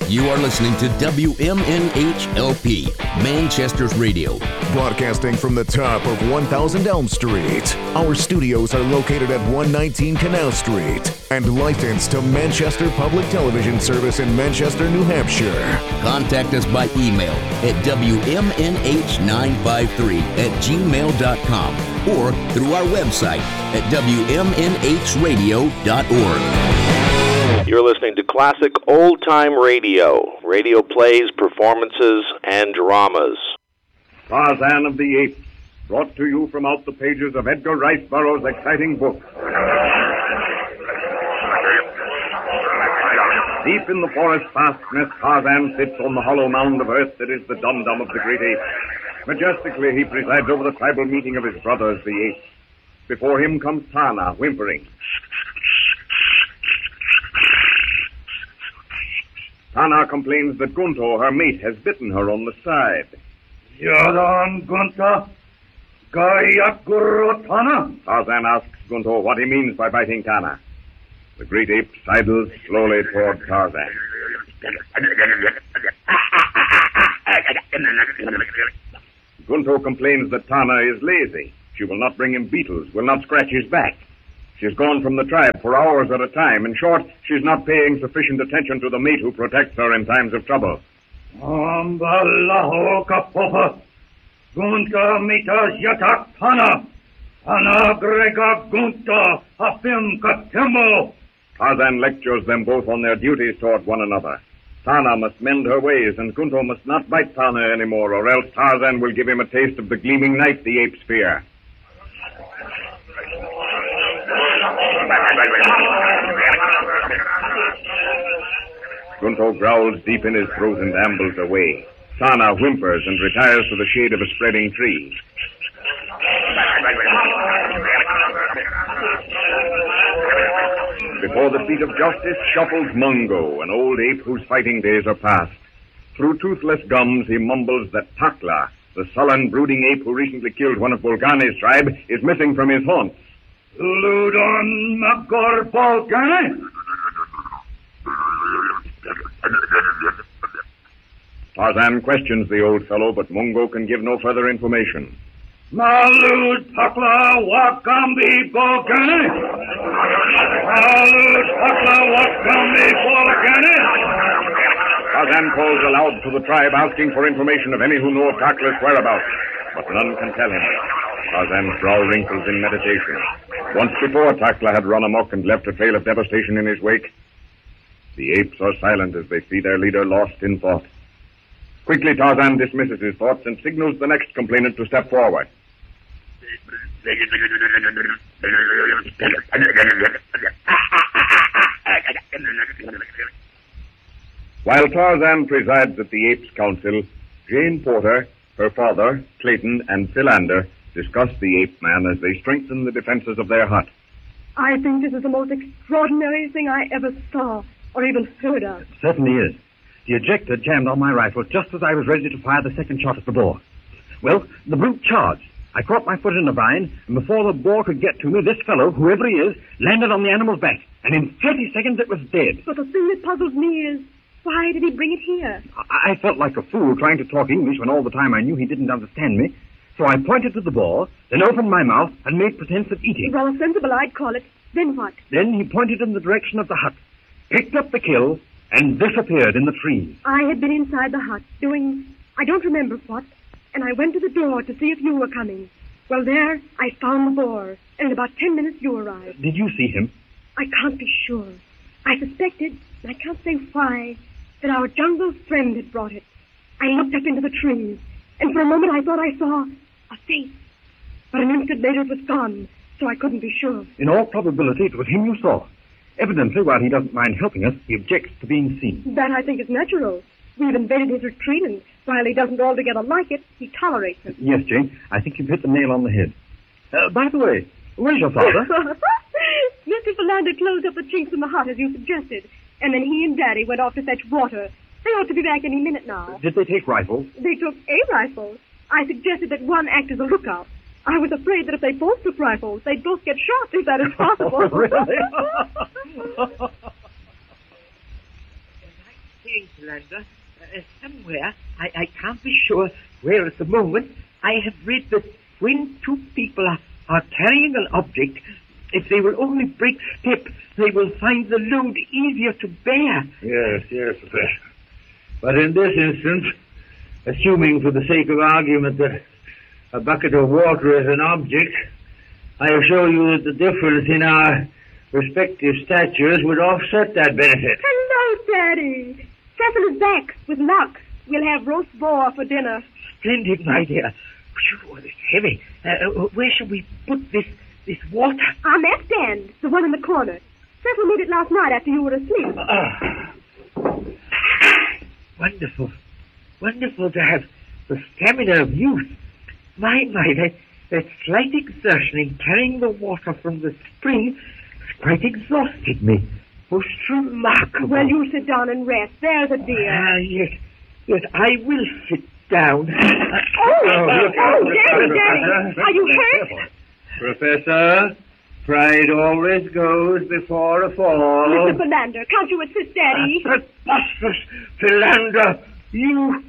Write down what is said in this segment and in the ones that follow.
You are listening to WMNH-LP, Manchester's radio. Broadcasting from the top of 1000 Elm Street. Our studios are located at 119 Canal Street and licensed to Manchester Public Television Service in Manchester, New Hampshire. Contact us by email at WMNH953@gmail.com or through our website at WMNHradio.org. You're listening to classic old-time radio. Radio plays, performances, and dramas. Tarzan of the Apes, brought to you from out the pages of Edgar Rice Burroughs' exciting book. Deep in the forest fastness, Tarzan sits on the hollow mound of earth that is the dum-dum of the great apes. Majestically, he presides over the tribal meeting of his brothers, the apes. Before him comes Tana, whimpering. Tana complains that Gunto, her mate, has bitten her on the side. Yadan Gunta, Gayakuru Tana? Tarzan asks Gunto what he means by biting Tana. The great ape sidles slowly toward Tarzan. Gunto complains that Tana is lazy. She will not bring him beetles, will not scratch his back. She's gone from the tribe for hours at a time. In short, she's not paying sufficient attention to the mate who protects her in times of trouble. Ambalaho Kapoha, Gunta Mitas Yatak Tana, Tana Grega Gunta, Hafim Katembo. Tarzan lectures them both on their duties toward one another. Tana must mend her ways, and Gunto must not bite Tana anymore, or else Tarzan will give him a taste of the gleaming knife the apes fear. Gunto growls deep in his throat and ambles away. Tana whimpers and retires to the shade of a spreading tree. Before the feet of justice shuffles Mungo, an old ape whose fighting days are past. Through toothless gums, he mumbles that Takla, the sullen, brooding ape who recently killed one of Bolgani's tribe, is missing from his haunts. Ludon Magor Bolgani? Tarzan questions the old fellow, but Mungo can give no further information. Malud Takla Wakambi Bolgani? Malud Takla Wakambi Bolgani? Tarzan calls aloud to the tribe, asking for information of any who know of Takla's whereabouts, but none can tell him. Tarzan's brow wrinkles in meditation. Once before, Takla had run amok and left a trail of devastation in his wake. The apes are silent as they see their leader lost in thought. Quickly, Tarzan dismisses his thoughts and signals the next complainant to step forward. While Tarzan presides at the Apes' Council, Jane Porter, her father, Clayton, and Philander discuss the ape man as they strengthen the defenses of their hut. I think this is the most extraordinary thing I ever saw or even heard of. It certainly is. The ejector jammed on my rifle just as I was ready to fire the second shot at the boar. Well, the brute charged. I caught my foot in the vine, and before the boar could get to me, this fellow, whoever he is, landed on the animal's back, and in 30 seconds it was dead. But the thing that puzzles me is, why did he bring it here? I felt like a fool trying to talk English when all the time I knew he didn't understand me. So I pointed to the boar, then opened my mouth and made pretense of eating. Well, sensible, I'd call it. Then what? Then he pointed in the direction of the hut, picked up the kill, and disappeared in the trees. I had been inside the hut, doing, I don't remember what, and I went to the door to see if you were coming. Well, there, I found the boar, and in about 10 minutes you arrived. Did you see him? I can't be sure. I suspected, and I can't say why, that our jungle friend had brought it. I looked up into the trees, and for a moment I thought I saw a face. But an instant later it was gone, so I couldn't be sure. In all probability, it was him you saw. Evidently, while he doesn't mind helping us, he objects to being seen. That, I think, is natural. We've invaded his retreat, and while he doesn't altogether like it, he tolerates it. Yes, Jane, I think you've hit the nail on the head. By the way, where's your father? Mr. Philander closed up the chinks in the hut, as you suggested, and then he and Daddy went off to fetch water. They ought to be back any minute now. Did they take rifles? They took a rifle. I suggested that one act as a lookout. I was afraid that if they both took rifles, they'd both get shot, if that is possible. Really? looking, Philander. Somewhere, I can't be sure where at the moment, I have read that when two people are carrying an object, if they will only break step, they will find the load easier to bear. Yes, Professor. But in this instance, assuming for the sake of argument that a bucket of water is an object, I assure you that the difference in our respective statures would offset that benefit. Hello, Daddy. Cecil is back with Lux. We'll have roast boar for dinner. Splendid, my dear. Phew, it's heavy. Where shall we put this water? On that stand, the one in the corner. Cecil made it last night after you were asleep. Wonderful. Wonderful to have the stamina of youth. My, that slight exertion in carrying the water from the spring has quite exhausted me. Most remarkable. Well, you sit down and rest. There's a dear. Yes, I will sit down. Daddy, are you hurt? Professor, pride always goes before a fall. Mr. Philander, can't you assist Daddy? Preposterous, Philander, you...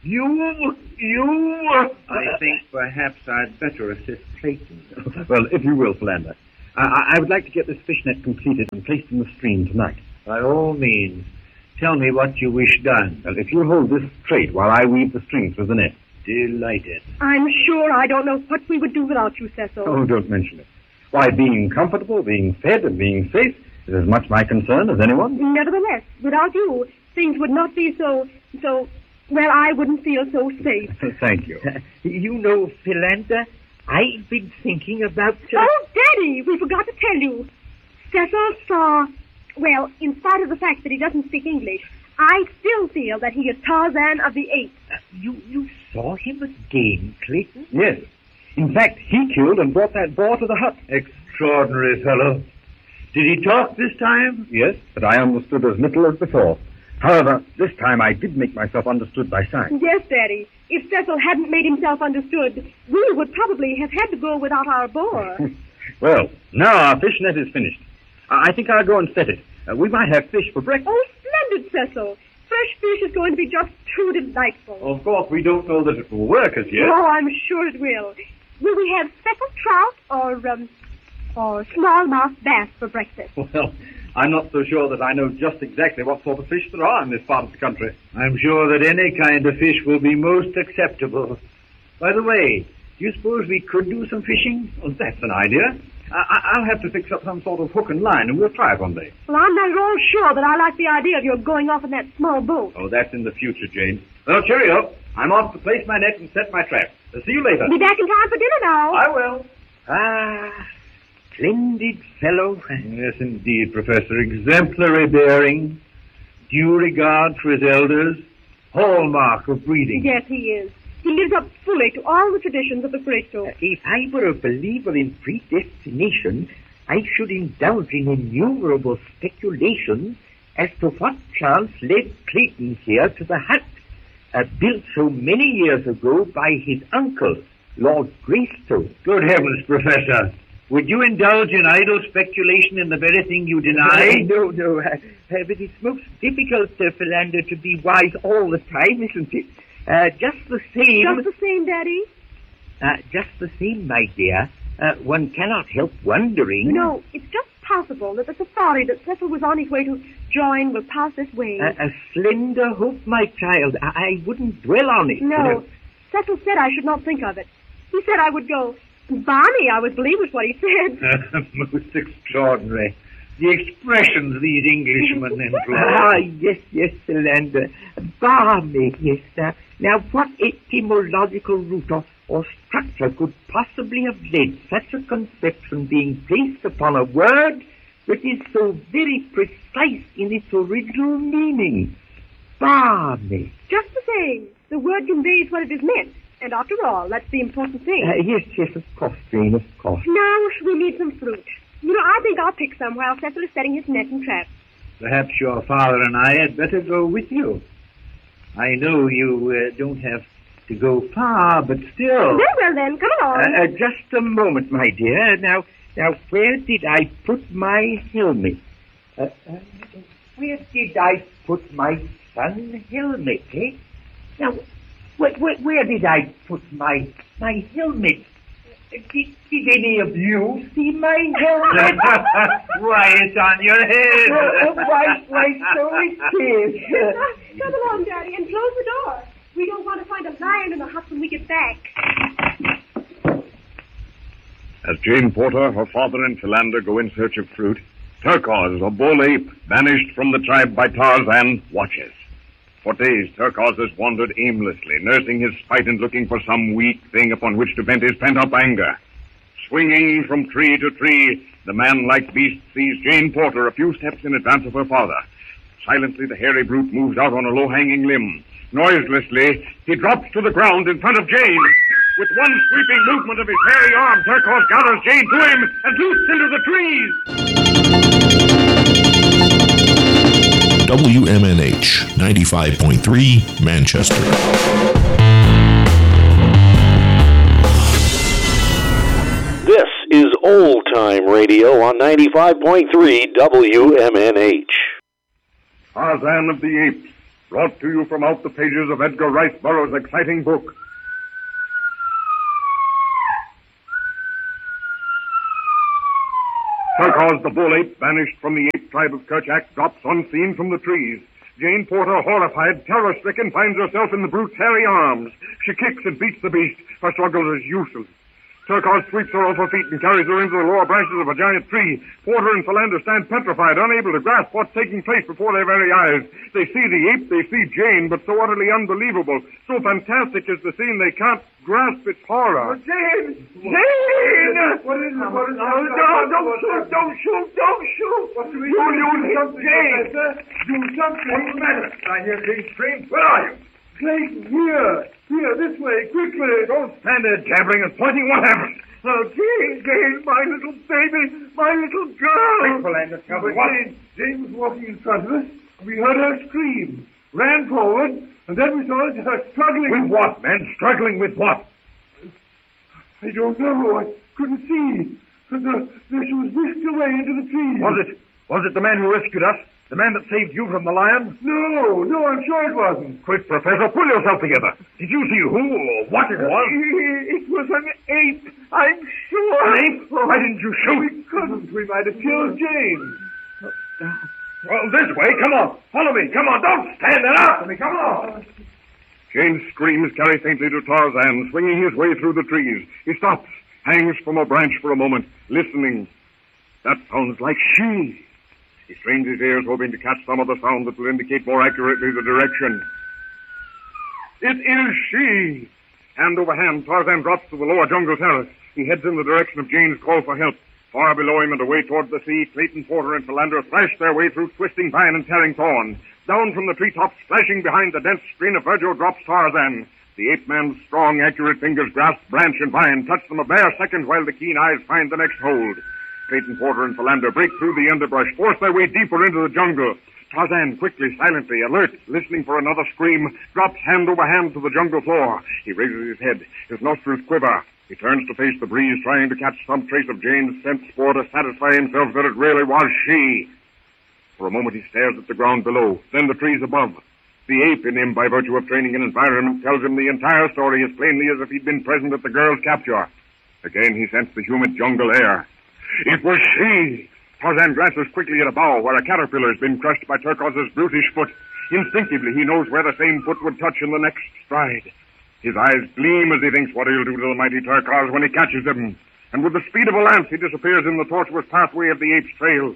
I think perhaps I'd better assist Clayton. Well, if you will, Philander. I would like to get this fishnet completed and placed in the stream tonight. By all means. Tell me what you wish done. Well, if you'll hold this straight while I weave the string through the net. Delighted. I'm sure I don't know what we would do without you, Cecil. Oh, don't mention it. Why, being comfortable, being fed, and being safe is as much my concern as anyone. Nevertheless, without you, things would not be so... Well, I wouldn't feel so safe. Thank you. You know, Philander, I've been thinking about... Oh, Daddy, we forgot to tell you. Cecil saw... Well, in spite of the fact that he doesn't speak English, I still feel that he is Tarzan of the Apes. You saw him again, Clayton? Yes. In fact, he killed and brought that boar to the hut. Extraordinary fellow. Did he talk this time? Yes, but I understood as little as before. However, this time I did make myself understood by signs. Yes, Daddy. If Cecil hadn't made himself understood, we would probably have had to go without our boar. Well, now our fish net is finished. I think I'll go and set it. We might have fish for breakfast. Oh, splendid, Cecil. Fresh fish is going to be just too delightful. Of course, we don't know that it will work as yet. Oh, I'm sure it will. Will we have speckled trout or smallmouth bass for breakfast? Well, I'm not so sure that I know just exactly what sort of fish there are in this part of the country. I'm sure that any kind of fish will be most acceptable. By the way, do you suppose we could do some fishing? Well, that's an idea. I'll have to fix up some sort of hook and line, and we'll try it one day. Well, I'm not at all sure that I like the idea of your going off in that small boat. Oh, that's in the future, James. Well, cheerio. I'm off to place my net and set my trap. See you later. Be back in time for dinner now. I will. Splendid fellow. Yes, indeed, Professor. Exemplary bearing, due regard for his elders, hallmark of breeding. Yes, he is. He lives up fully to all the traditions of the Cristo. If I were a believer in predestination, I should indulge in innumerable speculations as to what chance led Clayton here to the hut, built so many years ago by his uncle, Lord Greystoke. Good heavens, Professor. Would you indulge in idle speculation in the very thing you deny? No. But it's most difficult, Philander, to be wise all the time, isn't it? Just the same... Just the same, Daddy? Just the same, my dear. One cannot help wondering... No, it's just possible that the safari that Cecil was on his way to join will pass this way. A slender hope, my child. I wouldn't dwell on it. No. Cecil said I should not think of it. He said I would go... Barney, I would believe was what he said. Most extraordinary. The expressions these Englishmen employ. Yes, Philander. Barney, yes. Now, what etymological root or structure could possibly have led such a conception being placed upon a word that is so very precise in its original meaning? Barney. Just the same. The word conveys what it is meant. And after all, that's the important thing. Yes, of course, Jane, of course. Now we need some fruit. You know, I think I'll pick some while Cecil is setting his net and trap. Perhaps your father and I had better go with you. I know you don't have to go far, but still... Very well, then. Come along. Just a moment, my dear. Now, where did I put my helmet? Where did I put my sun helmet, eh? Now, where did I put my helmet? Did any of you see my helmet? Why, it's on your head. Why, so it is. Come along, Daddy, and close the door. We don't want to find a lion in the hut when we get back. As Jane Porter, her father, and Philander go in search of fruit, Turquoise, a bull ape banished from the tribe by Tarzan, watches. For days, Turquoise has wandered aimlessly, nursing his spite and looking for some weak thing upon which to vent his pent-up anger. Swinging from tree to tree, the man-like beast sees Jane Porter a few steps in advance of her father. Silently, the hairy brute moves out on a low-hanging limb. Noiselessly, he drops to the ground in front of Jane. With one sweeping movement of his hairy arm, Turquoise gathers Jane to him and leaps into the trees. WMNH 95.3 Manchester. This is Old Time Radio on 95.3 WMNH. Tarzan of the Apes, brought to you from out the pages of Edgar Rice Burroughs' exciting book. Turquoise the bull ape, banished from the ape tribe of Kerchak, drops unseen from the trees. Jane Porter, horrified, terror-stricken, finds herself in the brute's hairy arms. She kicks and beats the beast. Her struggle is useless. Turquoise sweeps her off her feet and carries her into the lower branches of a giant tree. Porter and Philander stand petrified, unable to grasp what's taking place before their very eyes. They see the ape, they see Jane, but so utterly unbelievable, so fantastic is the scene, they can't grasp its horror. Jane! Jane! What is it? No, don't shoot! What do we You do? Jane! Do something. What's the matter? I hear Jane scream. Where are you? Clayton, here, this way, quickly. Don't stand there jabbering and pointing. What happened? Oh, Jane, my little baby, my little girl. Quick, Philander, tell me what? Jane was walking in front of us. We heard her scream, ran forward, and then we saw her struggling. With what, man? Struggling with what? I don't know. I couldn't see. She was whisked away into the trees. Was it the man who rescued us? The man that saved you from the lion? No, I'm sure it wasn't. Quick, Professor, pull yourself together. Did you see who or what it was? It was an ape, I'm sure. An ape? Why didn't you shoot? We couldn't. We might have killed Jane. Well, this way. Come on. Follow me. Come on. Don't stand there after me. Come on. Jane's screams carry faintly to Tarzan, swinging his way through the trees. He stops, hangs from a branch for a moment, listening. That sounds like she. He strains his ears, hoping to catch some of the sound that will indicate more accurately the direction. It is she! Hand over hand, Tarzan drops to the lower jungle terrace. He heads in the direction of Jane's call for help. Far below him and away toward the sea, Clayton, Porter, and Philander thrash their way through twisting vine and tearing thorn. Down from the treetops, splashing behind the dense screen of verdure, drops Tarzan. The ape-man's strong, accurate fingers grasp branch and vine, touch them a bare second while the keen eyes find the next hold. Clayton, Porter, and Philander break through the underbrush, force their way deeper into the jungle. Tarzan, quickly, silently, alert, listening for another scream, drops hand over hand to the jungle floor. He raises his head. His nostrils quiver. He turns to face the breeze, trying to catch some trace of Jane's scent spoor to satisfy himself that it really was she. For a moment he stares at the ground below, then the trees above. The ape in him, by virtue of training and environment, tells him the entire story as plainly as if he'd been present at the girl's capture. Again he sensed the humid jungle air. It was she! Tarzan glances quickly at a bough where a caterpillar has been crushed by Turquoise's brutish foot. Instinctively, he knows where the same foot would touch in the next stride. His eyes gleam as he thinks what he'll do to the mighty Turquoise when he catches him. And with the speed of a lance, he disappears in the tortuous pathway of the ape's trail.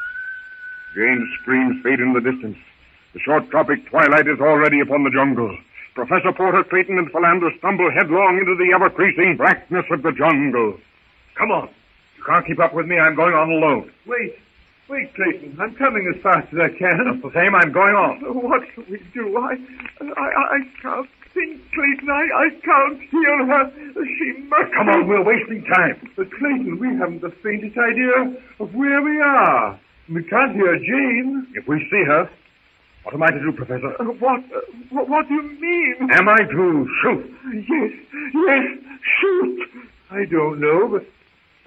Jane's screams fade in the distance. The short tropic twilight is already upon the jungle. Professor Porter, Clayton, and Philander stumble headlong into the ever-creasing blackness of the jungle. Come on. You can't keep up with me. I'm going on alone. Wait, Clayton. I'm coming as fast as I can. Just the same, I'm going on. What shall we do? I can't think, Clayton. I can't hear her. She must... Come on, we're wasting time. But, Clayton, we haven't the faintest idea of where we are. We can't hear Jane. If we see her, what am I to do, Professor? What do you mean? Am I to shoot? Yes, shoot. I don't know, but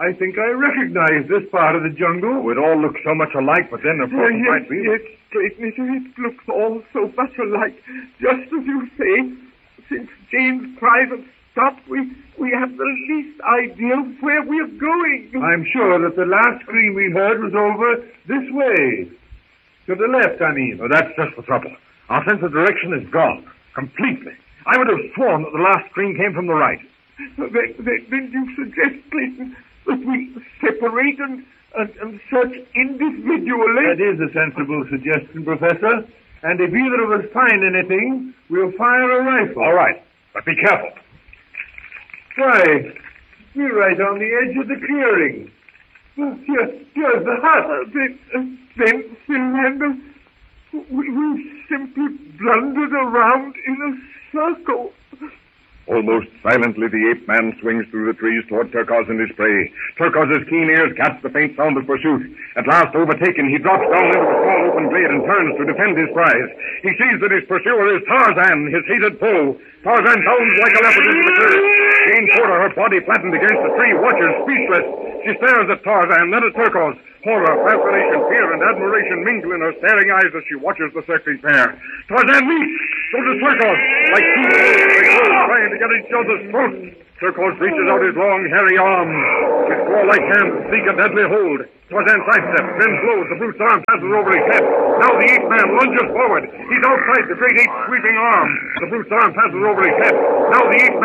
I think I recognize this part of the jungle. It all looks so much alike, but then of course it might be. Yes, Clayton, it looks all so much alike. Just as you say, since Jane's cries have stopped, we have the least idea of where we're going. I'm sure that the last scream we heard was over this way. To the left, I mean. Oh, that's just the trouble. Our sense of direction is gone. Completely. I would have sworn that the last scream came from the right. Then you suggest, Clayton, that we separate and search individually? That is a sensible suggestion, Professor. And if either of us find anything, we'll fire a rifle. All right, but be careful. Why, we're right on the edge of the clearing. Here's the hut. Then, Philander, we've simply blundered around in a circle. Almost silently, the ape-man swings through the trees toward Turcos and his prey. Turcos' keen ears catch the faint sound of pursuit. At last, overtaken, he drops down into a small open glade and turns to defend his prize. He sees that his pursuer is Tarzan, his hated foe. Tarzan bounds like a leopard into the turret. Jane Porter, her body flattened against the tree, watches, speechless. She stares at Tarzan, then at Turcos. Horror, fascination, fear, and admiration mingle in her staring eyes as she watches the circling pair. Tarzan leaps! So does Turcos. Like two wolves, they go trying to get each other's throats. Turcos reaches out his long, hairy arms. His claw-like hands seek a deadly hold. Tarzan sidesteps, then blows. The brute's arm passes over his head. Now the ape-man lunges forward. He's outside the great ape's sweeping arm. The brute's arm passes over his head. Now the ape-man